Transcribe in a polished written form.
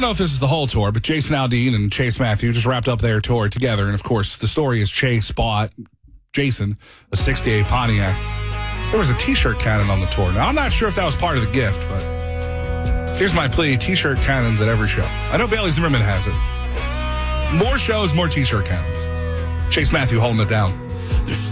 know if this is the whole tour, but Jason Aldean and Chase Matthew just wrapped up their tour together. And, of course, the story is Chase bought Jason a 68 Pontiac. There was a T-shirt cannon on the tour. Now, I'm not sure if that was part of the gift, but here's my plea. T-shirt cannons at every show. I know Bailey Zimmerman has it. More shows, more T-shirt cannons. Chase Matthew holding it down.